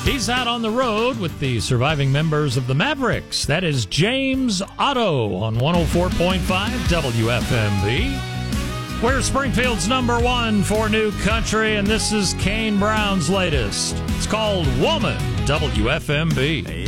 He's out on the road with the surviving members of the Mavericks. That is James Otto on 104.5 WFMB. We're Springfield's number one for new country, and this is Kane Brown's latest. It's called Woman, WFMB.